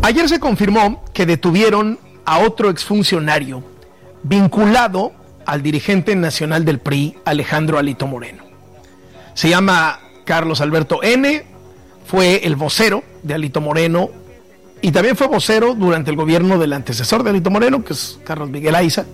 Ayer se confirmó que detuvieron a otro exfuncionario vinculado al dirigente nacional del PRI, Alejandro Alito Moreno. Se llama Carlos Alberto N., fue el vocero de Alito Moreno y también fue vocero durante el gobierno del antecesor de Alito Moreno, que es Carlos Miguel Aiza.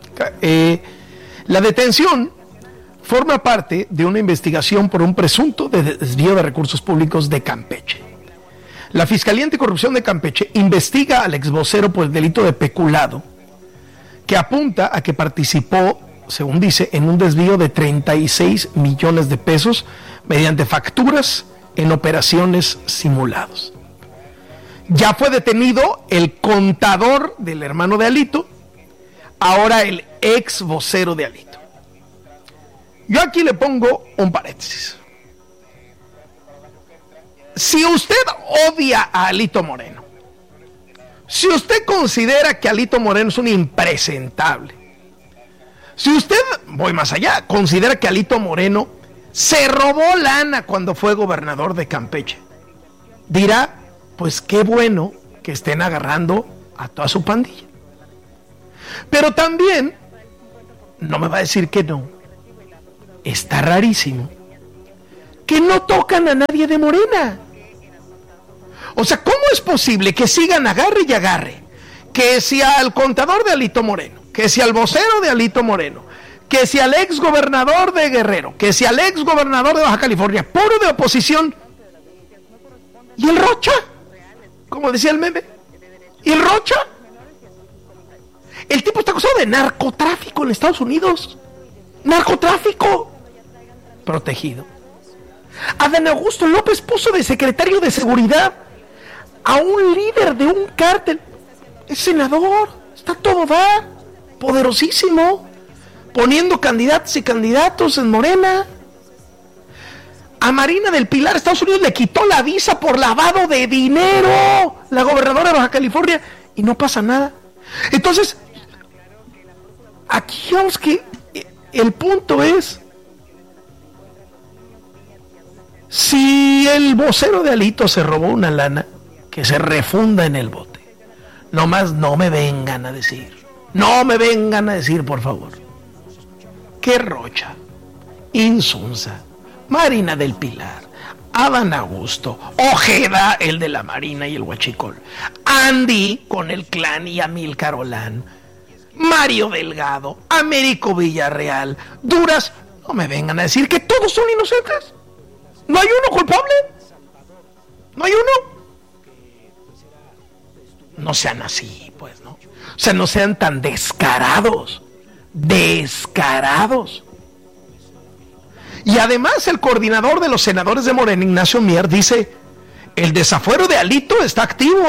La detención forma parte de una investigación por un presunto desvío de recursos públicos de Campeche. La Fiscalía Anticorrupción de Campeche investiga al exvocero por el delito de peculado, que apunta a que participó, según dice, en un desvío de 36 millones de pesos mediante facturas en operaciones simulados. Ya fue detenido el contador del hermano de Alito, ahora el ex vocero de Alito. Yo aquí le pongo un paréntesis. Si usted odia a Alito Moreno, si usted considera que Alito Moreno es un impresentable, si usted, voy más allá, considera que Alito Moreno se robó lana cuando fue gobernador de Campeche, dirá, pues qué bueno que estén agarrando a toda su pandilla. Pero también, no me va a decir que no, está rarísimo que no tocan a nadie de Morena. O sea, ¿cómo es posible que sigan agarre y agarre? Que si al contador de Alito Moreno, que si al vocero de Alito Moreno, que si al ex gobernador de Guerrero, que si al ex gobernador de Baja California, puro de oposición, y el Rocha, como decía el meme, y el Rocha, el tipo está acusado de narcotráfico en Estados Unidos, narcotráfico, protegido. Adán Augusto López puso de secretario de seguridad a un líder de un cártel, es senador, está todo dar, poderosísimo, poniendo candidatos y candidatos en Morena. A Marina del Pilar, Estados Unidos le quitó la visa por lavado de dinero, la gobernadora de Baja California, y no pasa nada. Entonces, aquí vamos que el punto es, si el vocero de Alito se robó una lana, que se refunda en el bote. Nomás no me vengan a decir, por favor, que Rocha, Insunza, Marina del Pilar, Adán Augusto, Ojeda, el de la Marina y el Huachicol, Andy con el clan y Amílcar Olán, Mario Delgado, Américo Villarreal, Duras, no me vengan a decir que todos son inocentes. ¿No hay uno culpable? ¿No hay uno? No sean así, pues, ¿no? O sea, no sean tan descarados. Y además el coordinador de los senadores de Morena, Ignacio Mier, dice, el desafuero de Alito está activo,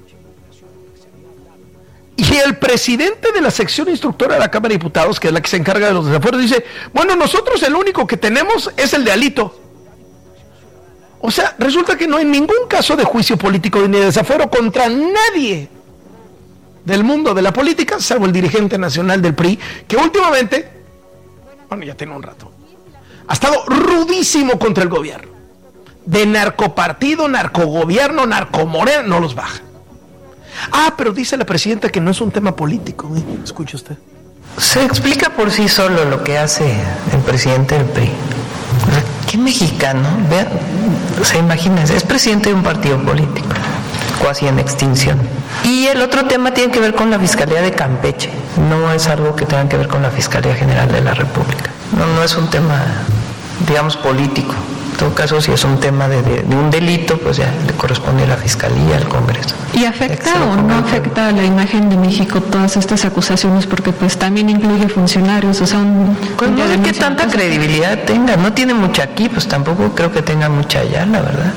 Y el presidente de la sección instructora de la Cámara de Diputados, que es la que se encarga de los desafueros, dice, bueno, nosotros el único que tenemos es el de Alito. O sea, resulta que no hay ningún caso de juicio político ni de desafuero contra nadie del mundo de la política, salvo el dirigente nacional del PRI, que últimamente, bueno, ya tiene un rato, ha estado rudísimo contra el gobierno. De narcopartido, narcogobierno, narcomoreno, no los baja. Ah, pero dice la presidenta que no es un tema político, escuche usted. Se explica por sí solo lo que hace el presidente del PRI. ¿Qué mexicano? Vean, o sea, imagínense, es presidente de un partido político, casi en extinción. Y el otro tema tiene que ver con la Fiscalía de Campeche, no es algo que tenga que ver con la Fiscalía General de la República. No es un tema, digamos, político. En todo caso, si es un tema de un delito, pues ya le corresponde a la Fiscalía, al Congreso. ¿Y afecta o no afecta a la imagen de México todas estas acusaciones? Porque pues también incluye funcionarios, o sea, pues no sé qué tanta credibilidad tenga, no tiene mucha aquí, pues tampoco creo que tenga mucha allá, la verdad.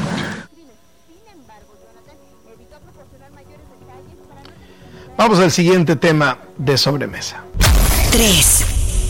Vamos al siguiente tema de sobremesa. 3.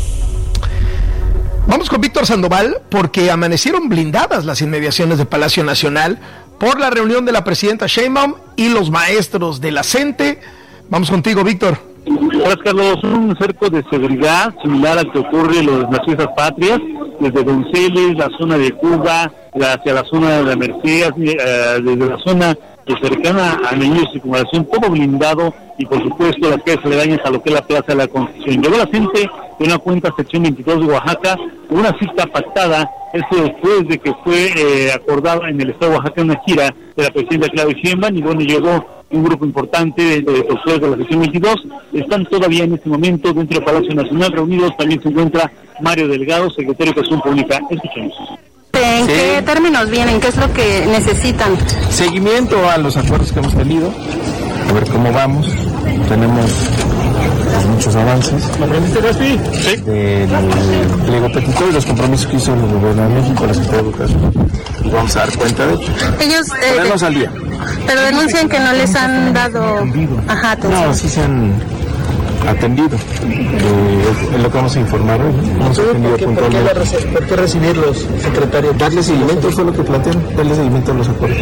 Vamos con Víctor Sandoval, porque amanecieron blindadas las inmediaciones de Palacio Nacional por la reunión de la presidenta Sheinbaum y los maestros de la CENTE. Vamos contigo, Víctor. Gracias, Carlos. Un cerco de seguridad similar al que ocurre en las fiestas patrias desde Donceles, la zona de Cuba, hacia la zona de la Merced, desde la zona cercana a Niños y Circunvalación, todo blindado, y por supuesto las calles aledañas a lo que es la Plaza de la Constitución. Llegó la gente de una cuenta sección 22 de Oaxaca, una cita pactada, esto después de que fue acordada en el estado de Oaxaca una gira de la presidenta Claudia Sheinbaum, y bueno, llegó un grupo importante de profesores de la sección 22, están todavía en este momento dentro del Palacio Nacional reunidos. También se encuentra Mario Delgado, secretario de Educación Pública. Escuchemos. ¿En qué términos vienen? ¿Qué es lo que necesitan? Seguimiento a los acuerdos que hemos tenido, a ver cómo vamos. Tenemos muchos avances del pliego petitorio y los compromisos que hizo el gobierno de México, la Secretaría de Educación, y vamos a dar cuenta de ellos. Ponernos al día. Pero denuncian que no les han dado atención. No, sí se han atendido. Es lo que vamos a informar hoy. Hemos atendido puntualmente. ¿Por qué recibirlos, secretario? Darle seguimiento, fue lo que plantean, darle seguimiento a los acuerdos.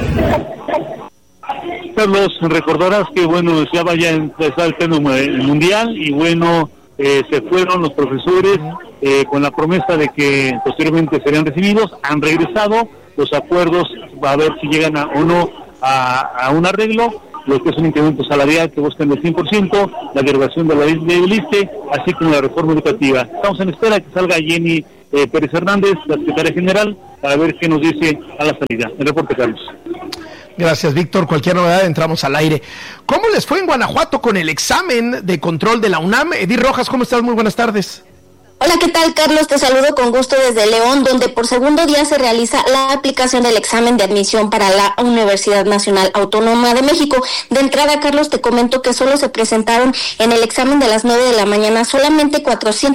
Carlos, recordarás que bueno, ya vaya a empezar el pleno mundial, y bueno, se fueron los profesores con la promesa de que posteriormente serían recibidos, han regresado, los acuerdos, a ver si llegan o no a un arreglo, lo que es un incremento salarial que buscan del 100%, la derogación de la ley del ISSSTE, así como la reforma educativa. Estamos en espera de que salga Jenny Pérez Hernández, la secretaria general, para ver qué nos dice a la salida. El reporte, Carlos. Gracias, Víctor. Cualquier novedad, entramos al aire. ¿Cómo les fue en Guanajuato con el examen de control de la UNAM? Edith Rojas, ¿cómo estás? Muy buenas tardes. Hola, ¿qué tal, Carlos? Te saludo con gusto desde León, donde por segundo día se realiza la aplicación del examen de admisión para la Universidad Nacional Autónoma de México. De entrada, Carlos, te comento que solo se presentaron en el examen de las 9 de la mañana solamente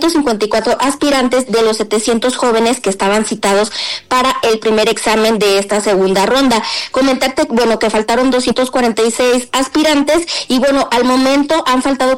454 aspirantes de los 700 jóvenes que estaban citados para el primer examen de esta segunda ronda. Comentarte, bueno, que faltaron 246 aspirantes y bueno, al momento han faltado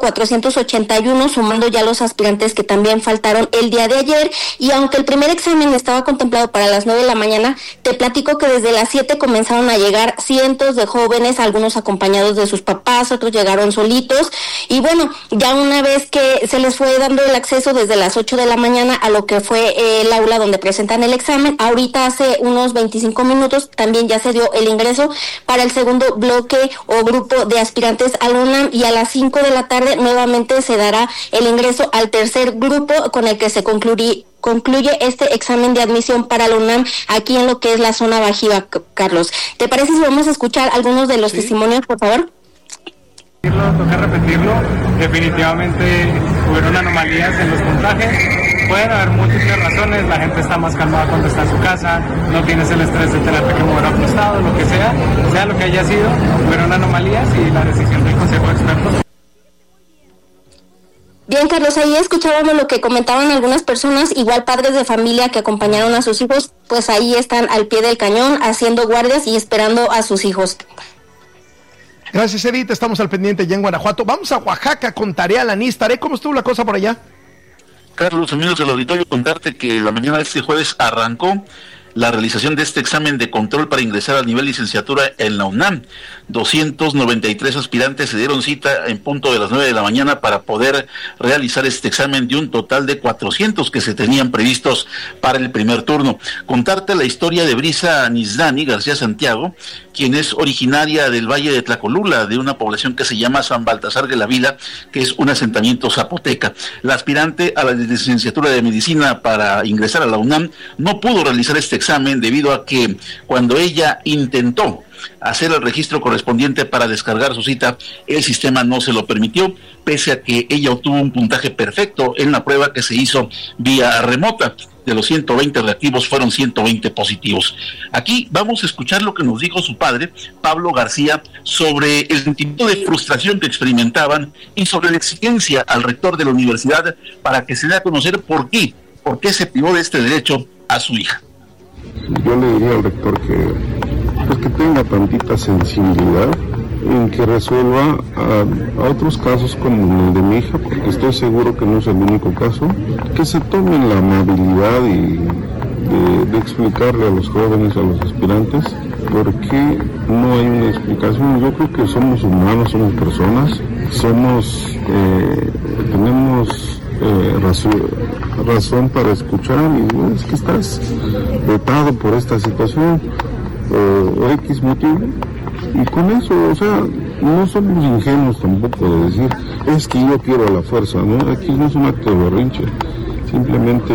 481, sumando ya los aspirantes que también faltaron el día de ayer, y aunque el primer examen estaba contemplado para las 9 de la mañana, te platico que desde las 7 comenzaron a llegar cientos de jóvenes, algunos acompañados de sus papás, otros llegaron solitos, y bueno, ya una vez que se les fue dando el acceso desde las 8 de la mañana a lo que fue el aula donde presentan el examen, ahorita hace unos 25 minutos también ya se dio el ingreso para el segundo bloque o grupo de aspirantes a la UNAM, y a las 5 de la tarde nuevamente se dará el ingreso al tercer grupo con el que se concluye este examen de admisión para la UNAM aquí en lo que es la zona bajío, Carlos. ¿Te parece si vamos a escuchar algunos de los testimonios, por favor? Toca repetirlo, definitivamente hubieron anomalías en los puntajes, pueden haber múltiples razones, la gente está más calmada cuando está en su casa, no tienes el estrés de tener que mover acostado, lo que sea lo que haya sido, hubieron anomalías y la decisión del Consejo de Expertos. Bien, Carlos, ahí escuchábamos lo que comentaban algunas personas, igual padres de familia que acompañaron a sus hijos, pues ahí están al pie del cañón, haciendo guardias y esperando a sus hijos. Gracias, Edith, estamos al pendiente ya en Guanajuato. Vamos a Oaxaca con Tarea Lanís. Tarea, ¿cómo estuvo la cosa por allá? Carlos, amigos del auditorio, contarte que la mañana de este jueves arrancó la realización de este examen de control para ingresar al nivel licenciatura en la UNAM. 293 aspirantes se dieron cita en punto de las 9 de la mañana para poder realizar este examen de un total de 400 que se tenían previstos para el primer turno. Contarte la historia de Brisa Nizdani García Santiago, quien es originaria del Valle de Tlacolula, de una población que se llama San Baltasar de la Vila, que es un asentamiento zapoteca. La aspirante a la licenciatura de Medicina para ingresar a la UNAM no pudo realizar este examen debido a que cuando ella intentó hacer el registro correspondiente para descargar su cita, el sistema no se lo permitió, pese a que ella obtuvo un puntaje perfecto en la prueba que se hizo vía remota. De los 120 reactivos fueron 120 positivos. Aquí vamos a escuchar lo que nos dijo su padre, Pablo García, sobre el sentimiento de frustración que experimentaban y sobre la exigencia al rector de la universidad para que se dé a conocer por qué se privó de este derecho a su hija. Yo le diría al rector que tenga tantita sensibilidad en que resuelva a otros casos como el de mi hija, porque estoy seguro que no es el único caso, que se tomen la amabilidad de explicarle a los jóvenes, a los aspirantes, por qué no hay una explicación. Yo creo que somos humanos, somos personas, tenemos razón para escuchar y bueno, es que estás vetado por esta situación o X motivo, y con eso, o sea, no somos ingenuos tampoco de decir es que yo quiero a la fuerza, ¿no? Aquí no es un acto de berrinche, simplemente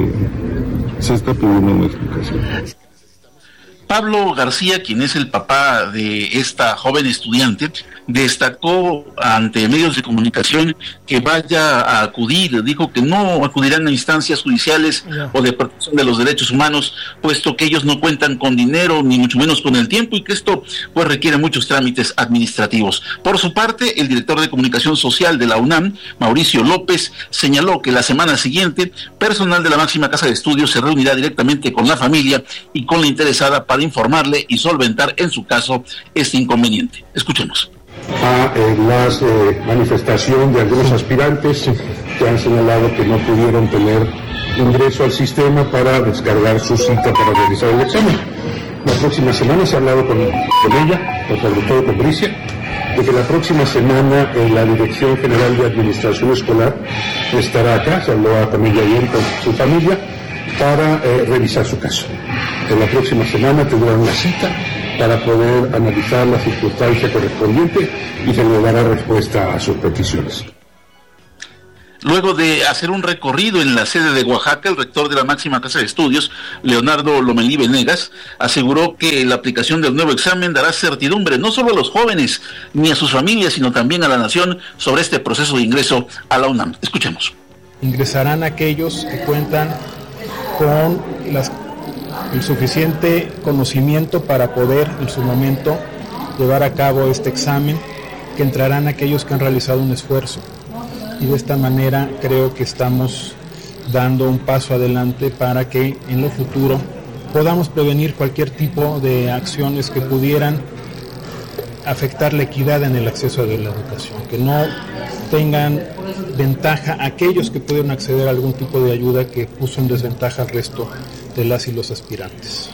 se está pidiendo una explicación. Pablo García, quien es el papá de esta joven estudiante, destacó ante medios de comunicación que vaya a acudir, dijo que no acudirán a instancias judiciales o de protección de los derechos humanos, puesto que ellos no cuentan con dinero, ni mucho menos con el tiempo, y que esto pues requiere muchos trámites administrativos. Por su parte, el director de comunicación social de la UNAM, Mauricio López, señaló que la semana siguiente, personal de la máxima casa de estudios se reunirá directamente con la familia y con la interesada para informarle y solventar en su caso este inconveniente. Escuchemos. A las manifestación de algunos aspirantes que han señalado que no pudieron tener ingreso al sistema para descargar su cita para realizar el examen. La próxima semana se ha hablado con ella, sobre todo con Bricia, de que la próxima semana la Dirección General de Administración Escolar estará acá, se habló también ayer con su familia, para revisar su caso. En la próxima semana tendrán una cita para poder analizar la circunstancia correspondiente y se le dará respuesta a sus peticiones. Luego de hacer un recorrido en la sede de Oaxaca, el rector de la máxima casa de estudios, Leonardo Lomelí Venegas, aseguró que la aplicación del nuevo examen dará certidumbre no solo a los jóvenes ni a sus familias, sino también a la nación sobre este proceso de ingreso a la UNAM. Escuchemos. Ingresarán aquellos que cuentan con el suficiente conocimiento para poder en su momento llevar a cabo este examen, que entrarán aquellos que han realizado un esfuerzo, y de esta manera creo que estamos dando un paso adelante para que en lo futuro podamos prevenir cualquier tipo de acciones que pudieran afectar la equidad en el acceso a la educación, que no tengan ventaja aquellos que pudieron acceder a algún tipo de ayuda que puso en desventaja al resto de las y los aspirantes.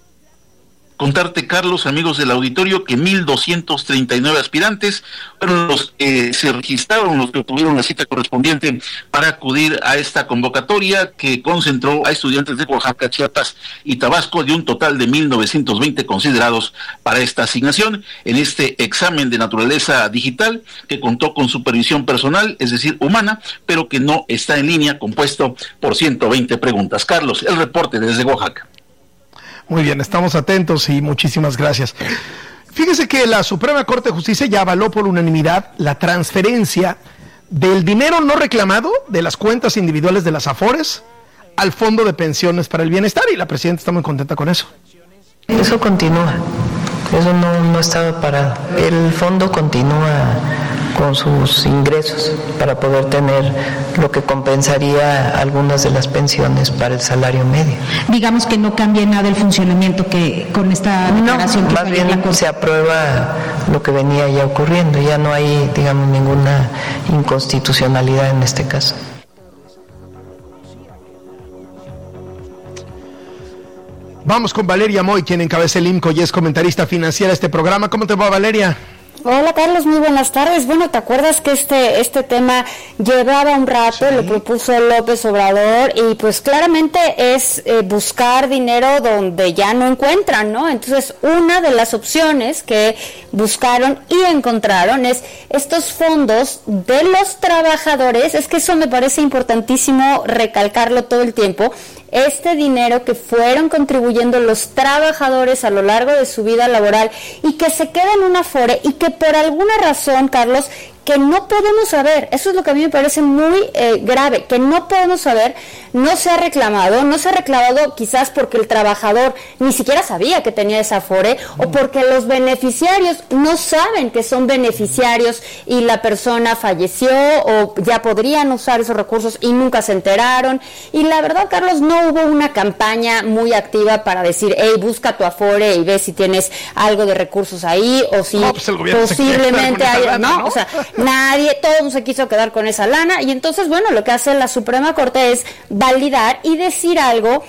Contarte, Carlos, amigos del auditorio, que 1,239 aspirantes fueron los que se registraron, los que obtuvieron la cita correspondiente para acudir a esta convocatoria que concentró a estudiantes de Oaxaca, Chiapas y Tabasco, de un total de 1,920 considerados para esta asignación en este examen de naturaleza digital que contó con supervisión personal, es decir, humana, pero que no está en línea, compuesto por 120 preguntas. Carlos, el reporte desde Oaxaca. Muy bien, estamos atentos y muchísimas gracias. Fíjese que la Suprema Corte de Justicia ya avaló por unanimidad la transferencia del dinero no reclamado de las cuentas individuales de las Afores al Fondo de Pensiones para el Bienestar, y la Presidenta está muy contenta con eso. Eso continúa, eso no estaba parado. El fondo continúa con sus ingresos para poder tener lo que compensaría algunas de las pensiones para el salario medio. Digamos que no cambia nada el funcionamiento que con esta declaración. No, más bien se aprueba lo que venía ya ocurriendo, ya no hay, digamos, ninguna inconstitucionalidad en este caso. Vamos con Valeria Moy, quien encabeza el IMCO y es comentarista financiera de este programa. ¿Cómo te va, Valeria? Hola, Carlos, muy buenas tardes. Bueno, ¿te acuerdas que este tema llevaba un rato? Sí. Lo propuso López Obrador y pues claramente es buscar dinero donde ya no encuentran, ¿no? Entonces, una de las opciones que buscaron y encontraron es estos fondos de los trabajadores. Es que eso me parece importantísimo recalcarlo todo el tiempo. Este dinero que fueron contribuyendo los trabajadores a lo largo de su vida laboral y que se queda en una Afore y que por alguna razón, Carlos, que no podemos saber, eso es lo que a mí me parece muy grave, que no podemos saber, no se ha reclamado quizás porque el trabajador ni siquiera sabía que tenía esa Afore, o porque los beneficiarios no saben que son beneficiarios y la persona falleció o ya podrían usar esos recursos y nunca se enteraron. Y la verdad, Carlos, no hubo una campaña muy activa para decir, hey, busca tu Afore y ve si tienes algo de recursos ahí, o si posiblemente hay, ¿no? O sea, nadie, todo el mundo se quiso quedar con esa lana, y entonces, bueno, lo que hace la Suprema Corte es validar y decir algo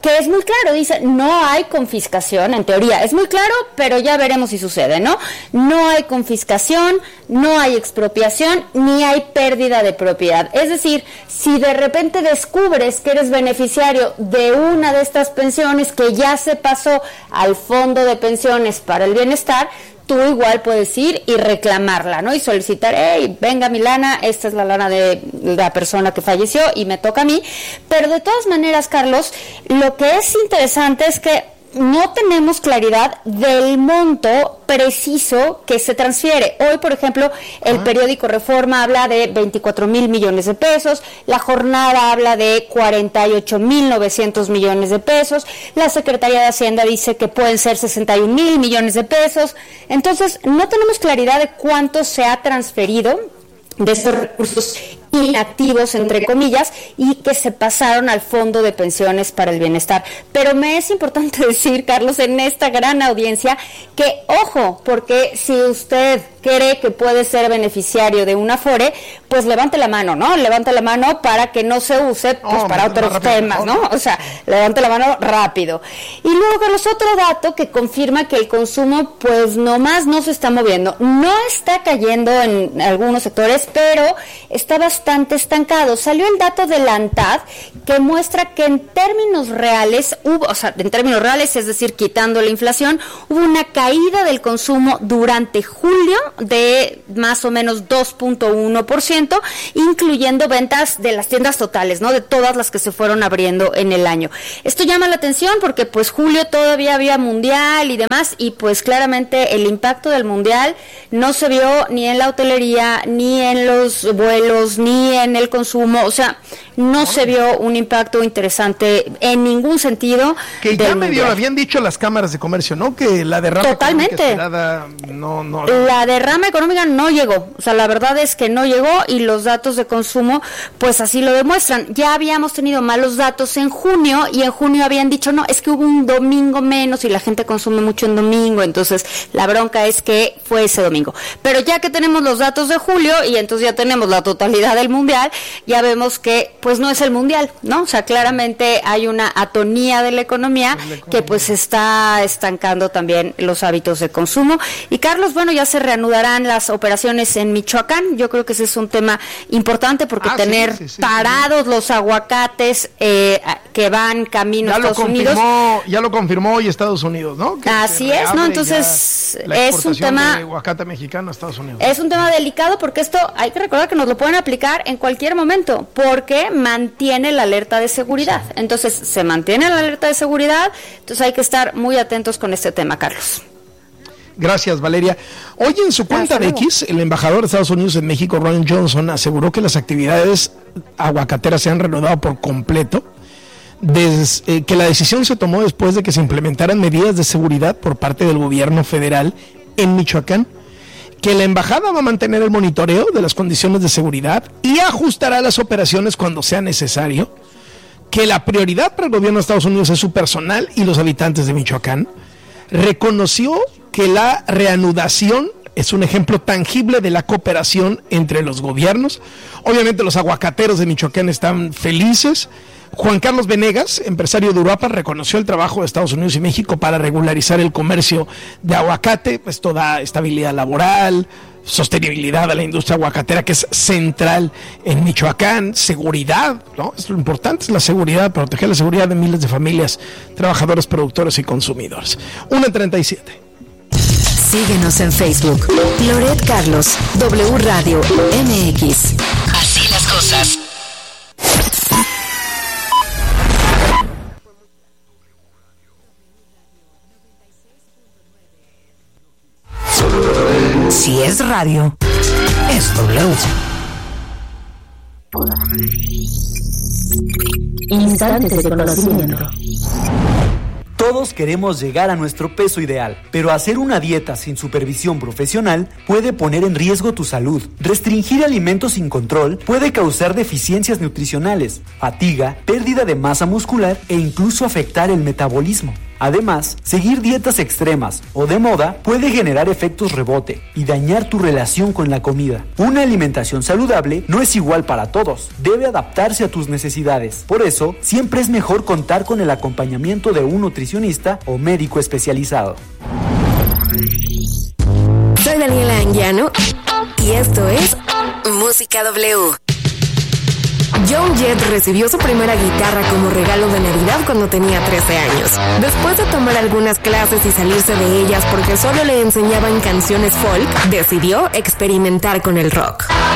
que es muy claro, dice, no hay confiscación, en teoría es muy claro, pero ya veremos si sucede, ¿no? No hay confiscación, no hay expropiación, ni hay pérdida de propiedad. Es decir, si de repente descubres que eres beneficiario de una de estas pensiones que ya se pasó al Fondo de Pensiones para el Bienestar, tú igual puedes ir y reclamarla, ¿no? Y solicitar, hey, venga mi lana, esta es la lana de la persona que falleció y me toca a mí. Pero de todas maneras, Carlos, lo que es interesante es que no tenemos claridad del monto preciso que se transfiere. Hoy, por ejemplo, el periódico Reforma habla de 24,000 millones de pesos, La Jornada habla de 48,900 millones de pesos, la Secretaría de Hacienda dice que pueden ser 61,000 millones de pesos. Entonces, no tenemos claridad de cuánto se ha transferido de estos recursos inactivos, entre comillas, y que se pasaron al Fondo de Pensiones para el Bienestar. Pero me es importante decir, Carlos, en esta gran audiencia, que ojo, porque si usted cree que puede ser beneficiario de un Afore, pues levante la mano, ¿no? Levante la mano para que no se use pues, para otros temas, ¿no? O sea, levante la mano rápido. Y luego, Carlos, otro dato que confirma que el consumo, pues nomás no se está moviendo. No está cayendo en algunos sectores, pero está bastante estancado. Salió el dato de la ANTAD que muestra que en términos reales hubo, o sea, en términos reales, es decir, quitando la inflación, hubo una caída del consumo durante julio de más o menos 2.1%, incluyendo ventas de las tiendas totales, ¿no? De todas las que se fueron abriendo en el año. Esto llama la atención porque pues julio todavía había mundial y demás, y pues claramente el impacto del mundial no se vio ni en la hotelería, ni en los vuelos, ni en el consumo, o sea, no se vio un impacto interesante en ningún sentido. Que ya medio habían dicho las cámaras de comercio, ¿no? Que la derrama totalmente esperada no. La derrama económica no llegó, o sea, la verdad es que no llegó y los datos de consumo pues así lo demuestran. Ya habíamos tenido malos datos en junio y en junio habían dicho, no, es que hubo un domingo menos y la gente consume mucho en domingo, entonces la bronca es que fue ese domingo. Pero ya que tenemos los datos de julio y entonces ya tenemos la totalidad del mundial, ya vemos que pues no es el mundial, ¿no? O sea, claramente hay una atonía de la economía que pues está estancando también los hábitos de consumo. Y Carlos, bueno, ya se reanudarán las operaciones en Michoacán. Yo creo que ese es un tema importante porque tener parados los aguacates que van camino a Estados Unidos. Ya lo confirmó hoy Estados Unidos, ¿no? Que así es, ¿no? Entonces es un tema de aguacate mexicano a Estados Unidos. Es un tema delicado porque esto hay que recordar que nos lo pueden aplicar en cualquier momento porque mantiene la alerta de seguridad. Entonces se mantiene la alerta de seguridad, entonces hay que estar muy atentos con este tema, Carlos. Gracias, Valeria. Hoy en su cuenta de X, el embajador de Estados Unidos en México, Ron Johnson, aseguró que las actividades aguacateras se han reanudado por completo, que la decisión se tomó después de que se implementaran medidas de seguridad por parte del gobierno federal en Michoacán, que la embajada va a mantener el monitoreo de las condiciones de seguridad y ajustará las operaciones cuando sea necesario, que la prioridad para el gobierno de Estados Unidos es su personal y los habitantes de Michoacán. Reconoció que la reanudación es un ejemplo tangible de la cooperación entre los gobiernos. Obviamente los aguacateros de Michoacán están felices. Juan Carlos Venegas, empresario de Uruapan, reconoció el trabajo de Estados Unidos y México para regularizar el comercio de aguacate. Esto da estabilidad laboral, sostenibilidad a la industria aguacatera, que es central en Michoacán, seguridad, ¿no? Es lo importante, es la seguridad, proteger la seguridad de miles de familias, trabajadores, productores y consumidores. 1:37. Síguenos en Facebook, Loret Carlos, W Radio MX. Así las cosas. Si es radio, es W. Instantes de conocimiento. Todos queremos llegar a nuestro peso ideal, pero hacer una dieta sin supervisión profesional puede poner en riesgo tu salud. Restringir alimentos sin control puede causar deficiencias nutricionales, fatiga, pérdida de masa muscular e incluso afectar el metabolismo. Además, seguir dietas extremas o de moda puede generar efectos rebote y dañar tu relación con la comida. Una alimentación saludable no es igual para todos, debe adaptarse a tus necesidades. Por eso, siempre es mejor contar con el acompañamiento de un nutricionista o médico especializado. Soy Daniela Anguiano y esto es Música W. Joan Jett recibió su primera guitarra como regalo de Navidad cuando tenía 13 años. Después de tomar algunas clases y salirse de ellas porque solo le enseñaban canciones folk, decidió experimentar con el rock.